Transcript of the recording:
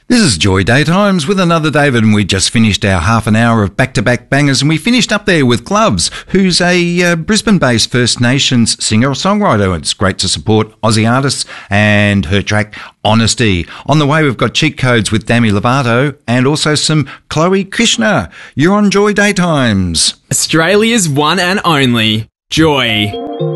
This is Joy Daytimes with another David, and we just finished our half an hour of back-to-back bangers, and we finished up there with Gloves, who's a Brisbane-based First Nations singer-songwriter. It's great to support Aussie artists, and her track, Honesty. On the way, we've got Cheat Codes with Demi Lovato, and also some Chloe Krishna. You're on Joy Daytimes. Australia's one and only Joy.